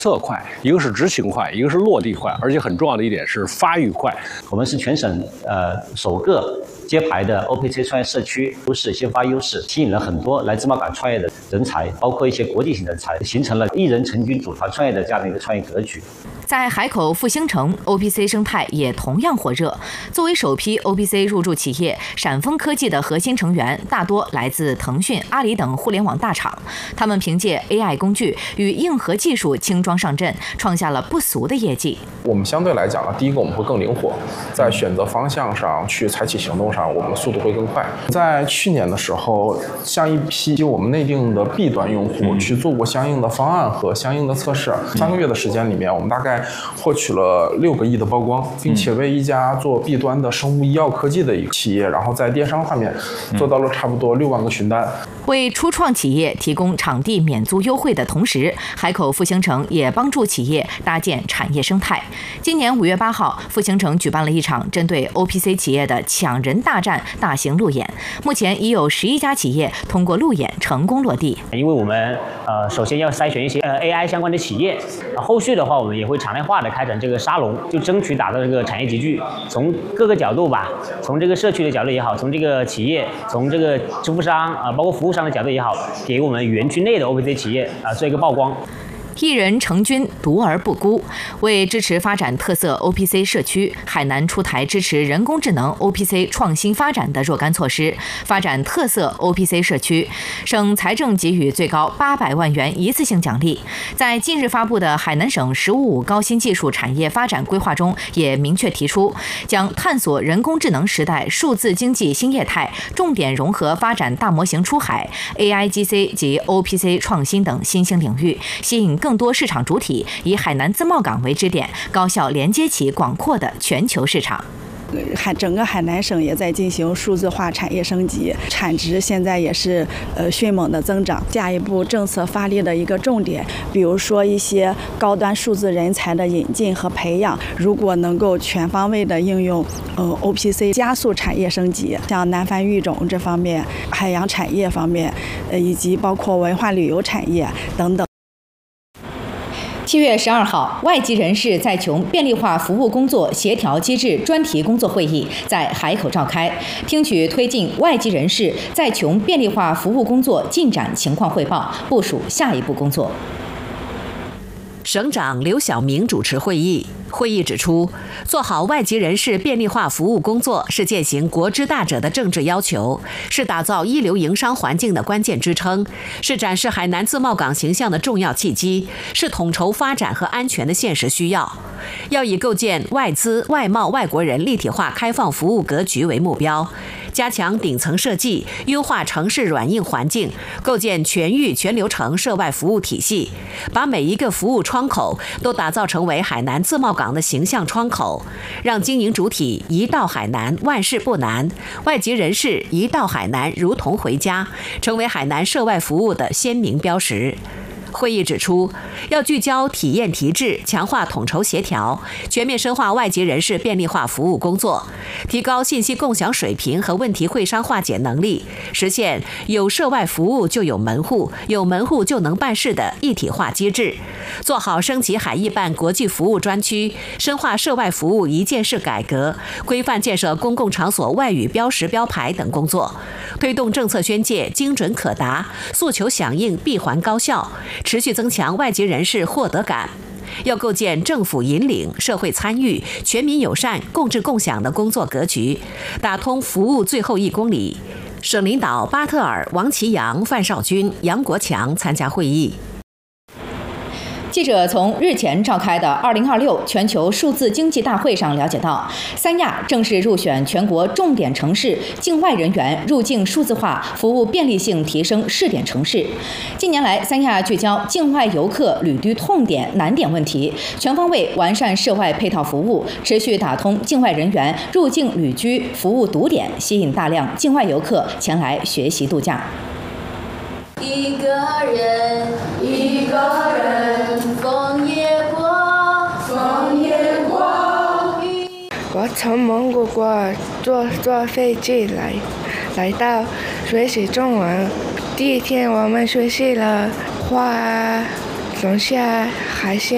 策快，一个是执行快，一个是落地快，而且很重要的一点是发育快。 我们是全省首个揭牌的 OPC 创业社区，都是先发优势，吸引了很多来自贸港创业的人才，包括一些国际型人才，形成了一人成军组团创业的这样的一个创业格局。 在海口复兴城 ，OPC 生态也同样火热。作为首批 OPC 入驻企业，闪丰科技的核心成员大多来自腾讯、阿里等互联网大厂。他们凭借 AI 工具与硬核技术轻装上阵，创下了不俗的业绩。 我们相对来讲呢，第一个我们会更灵活，在选择方向上去采取行动上，我们的速度会更快。在去年的时候，向一批我们内定的 B 端用户去做过相应的方案和相应的测试，3个月的时间里面，我们大概获取了6个亿的曝光，并且为一家做 B 端的生物医药科技的一个企业，然后在电商上面做到了差不多6万个询单。 为初创企业提供场地免租优惠的同时，海口复兴城也帮助企业搭建产业生态。今年5月8号，复兴城举办了一场针对 OPC 企业的抢人大战大型路演，目前已有11家企业通过路演成功落地。 因为我们首先要筛选一些AI 相关的企业，后续的话我们也会常态化的开展这个沙龙，就争取打造这个产业集聚，从各个角度吧，从这个社区的角度也好，从这个企业，从这个支付商包括服务商的角度也好，给我们园区内的 OPC 企业做一个曝光。 一人成军，独而不孤。为支持发展特色 OPC 社区，海南出台支持人工智能 OPC 创新发展的若干措施，发展特色 OPC 社区。省财政给予最高800万元一次性奖励。在近日发布的海南省“十五五”高新技术产业发展规划中，也明确提出，将探索人工智能时代数字经济新业态，重点融合发展大模型出海、AIGC 及 OPC 创新等新兴领域，吸引更多市场主体，以海南自贸港为支点，高效连接起广阔的全球市场。 整个海南省也在进行数字化产业升级，产值现在也是迅猛的增长。下一步政策发力的一个重点，比如说一些高端数字人才的引进和培养，如果能够全方位的应用OPC， 加速产业升级，像南番育种这方面、海洋产业方面，以及包括文化旅游产业等等。 7月12号，外籍人士在琼便利化服务工作协调机制专题工作会议在海口召开，听取推进外籍人士在琼便利化服务工作进展情况汇报，部署下一步工作。 省长刘晓明主持会议。会议指出，做好外籍人士便利化服务工作是践行国之大者的政治要求，是打造一流营商环境的关键支撑，是展示海南自贸港形象的重要契机，是统筹发展和安全的现实需要。要以构建外资、外贸、外国人立体化开放服务格局为目标，加强顶层设计，优化城市软硬环境，构建全域全流程涉外服务体系，把每一个服务窗口都打造成为海南自贸港的形象窗口，让经营主体一到海南万事不难，外籍人士一到海南如同回家，成为海南涉外服务的鲜明标识。会议指出，要聚焦体验提质，强化统筹协调，全面深化外籍人士便利化服务工作，提高信息共享水平和问题会商化解能力，实现有涉外服务就有门户，有门户就能办事的一体化机制，做好升级海艺办国际服务专区，深化涉外服务一件式改革，规范建设公共场所外语标识标牌等工作，推动政策宣介精准可达，诉求响应闭环高效，持续增强外籍人士获得感。要构建政府引领、社会参与、全民友善、共治共享的工作格局，打通服务最后1公里。省领导巴特尔、王其阳、范少军、杨国强参加会议。 记者从日前召开的2026全球数字经济大会上了解到，三亚正式入选全国重点城市境外人员入境数字化服务便利性提升试点城市。近年来，三亚聚焦境外游客旅居痛点难点问题，全方位完善涉外配套服务，持续打通境外人员入境旅居服务堵点，吸引大量境外游客前来学习度假。 一个人，一个人，枫叶过，枫叶过。 我从蒙古国坐飞机来到学习中文。第一天我们学习了花、龙虾、海鲜。